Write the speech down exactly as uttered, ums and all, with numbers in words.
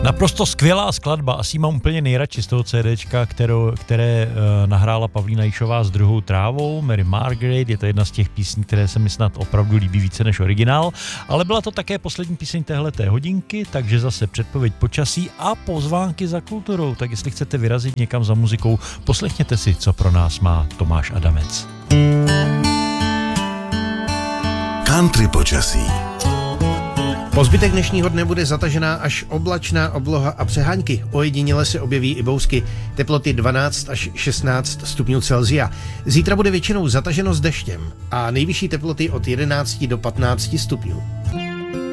Naprosto skvělá skladba, asi mám úplně nejradši z toho CDčka, kterou, které uh, nahrála Pavlína Jíšová s Druhou trávou, Mary Margaret, je to jedna z těch písní, které se mi snad opravdu líbí více než originál, ale byla to také poslední píseň téhleté hodinky, takže zase předpověď počasí a pozvánky za kulturou, tak jestli chcete vyrazit někam za muzikou, poslechněte si, co pro nás má Tomáš Adamec. Country počasí. Po zbytek dnešního dne bude zatažená až oblačná obloha a přehánky. Ojediněle se objeví i bousky. Teploty dvanáct až šestnáct stupňů Celsia. Zítra bude většinou zataženo s deštěm a nejvyšší teploty od jedenáct do patnácti stupňů.